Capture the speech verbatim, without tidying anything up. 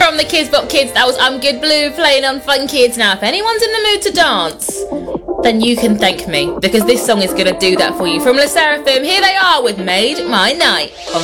from the Kidz Bop Kids, that was I'm Good Blue playing on Fun Kids. Now, if anyone's in the mood to dance, then you can thank me, because this song is going to do that for you. From Le Sserafim, here they are with Made My Night on